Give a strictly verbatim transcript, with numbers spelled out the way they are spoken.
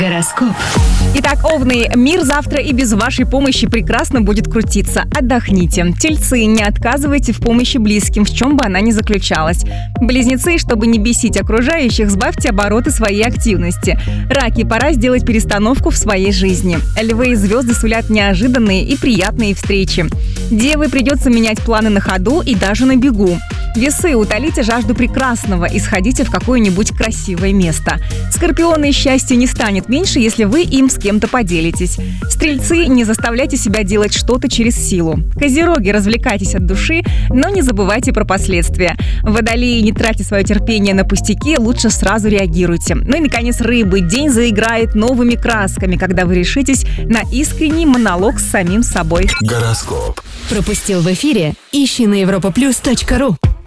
Гороскоп. Итак, овны, мир завтра и без вашей помощи прекрасно будет крутиться. Отдохните. Тельцы, не отказывайте в помощи близким, в чем бы она ни заключалась. Близнецы, чтобы не бесить окружающих, сбавьте обороты своей активности. Раки, пора сделать перестановку в своей жизни. Львы и звезды сулят неожиданные и приятные встречи. Девы, придется менять планы на ходу и даже на бегу. Весы, утолите жажду прекрасного и сходите в какое-нибудь красивое место. Скорпионы, счастье не станет меньше, если вы им с кем-то поделитесь. Стрельцы, не заставляйте себя делать что-то через силу. Козероги, развлекайтесь от души, но не забывайте про последствия. Водолеи, не тратьте свое терпение на пустяки, лучше сразу реагируйте. Ну и, наконец, рыбы. День заиграет новыми красками, когда вы решитесь на искренний монолог с самим собой. Гороскоп. Пропустил в эфире? Ищи на европа плюс точка ру.